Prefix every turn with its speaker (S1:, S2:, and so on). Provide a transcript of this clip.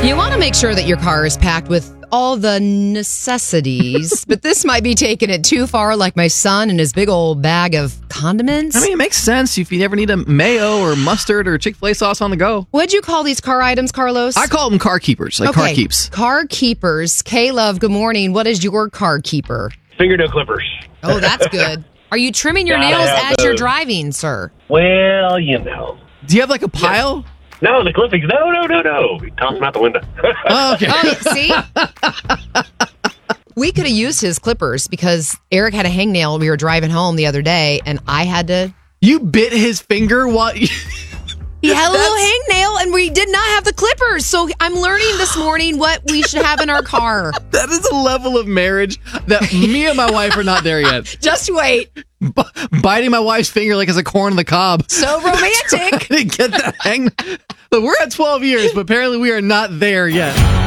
S1: You want to make sure that your car is packed with all the necessities, but this might be taking it too far, like my son and his big old bag of condiments.
S2: I mean, it makes sense if you ever need a mayo or mustard or Chick-fil-A sauce on the go.
S1: What'd you call these car items, Carlos?
S2: I call them car keepers, like car keeps.
S1: Car keepers. K-Love, good morning. What is your car keeper?
S3: Fingernail clippers.
S1: Oh, that's good. Are you trimming your nails as you're driving, sir?
S3: Well, you know.
S2: Do you have like a pile?
S3: No, the clippings. No. We toss them out the window.
S2: Oh, okay.
S1: Oh, see? We could have used his clippers because Eric had a hangnail. We were driving home the other day, and I had to...
S2: You bit his finger while...
S1: He had a little hangnail, and we did not have the clippers. So I'm learning this morning what we should have in our car.
S2: That is a level of marriage that me and my wife are not there yet.
S1: Just wait.
S2: Biting my wife's finger like it's a corn on the cob.
S1: So romantic.
S2: Trying to get that hang. Look, we're at 12 years, but apparently we are not there yet.